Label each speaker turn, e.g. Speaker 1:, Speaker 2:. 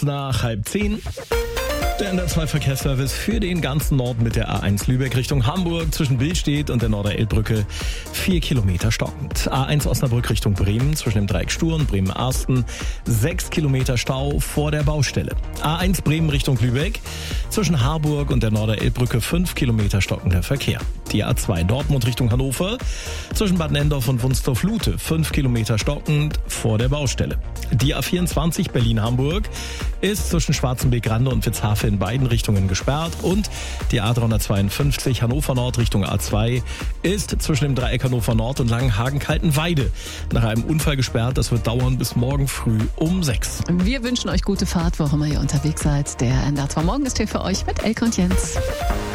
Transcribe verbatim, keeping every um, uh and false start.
Speaker 1: kurz nach halb zehn. Der N D R zwei Verkehrsservice für den ganzen Norden mit der A eins Lübeck Richtung Hamburg zwischen Billstedt und der Norderelbbrücke vier Kilometer stockend. A eins Osnabrück Richtung Bremen zwischen dem Dreieck Stur und Bremen-Arsten sechs Kilometer Stau vor der Baustelle. A eins Bremen Richtung Lübeck zwischen Harburg und der Norderelbbrücke fünf Kilometer stockender Verkehr. Die A zwei Dortmund Richtung Hannover zwischen Bad Nendorf und Wunstorf-Lute fünf Kilometer stockend vor der Baustelle. Die A vierundzwanzig Berlin-Hamburg ist zwischen Schwarzenbeck-Rande und Witzhafe in beiden Richtungen gesperrt und die A dreihundertzweiundfünfzig Hannover Nord Richtung A zwei ist zwischen dem Dreieck Hannover Nord und Langenhagen-Kaltenweide nach einem Unfall gesperrt. Das wird dauern bis morgen früh um sechs.
Speaker 2: Wir wünschen euch gute Fahrt, wo auch immer ihr unterwegs seid. Der N D R zwei Morgen ist hier für euch mit Elke und Jens.